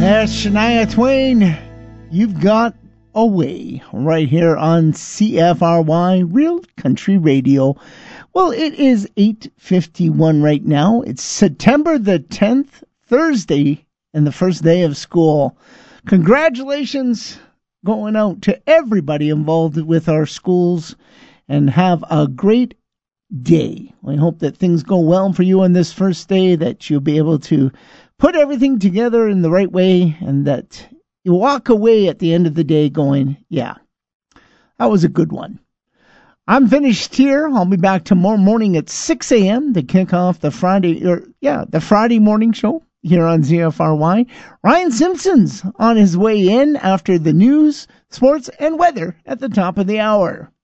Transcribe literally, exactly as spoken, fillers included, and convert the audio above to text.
There's Shania Twain. You've got a way right here on C F R Y Real Country Radio. Well, it is eight fifty-one right now. It's September the tenth, Thursday, and the first day of school. Congratulations going out to everybody involved with our schools, and have a great day. I hope that things go well for you on this first day, that you'll be able to put everything together in the right way, and that you walk away at the end of the day going, yeah, that was a good one. I'm finished here. I'll be back tomorrow morning at six a.m. to kick off the Friday, or yeah, the Friday morning show here on Z F R Y. Ryan Simpson's on his way in after the news, sports, and weather at the top of the hour.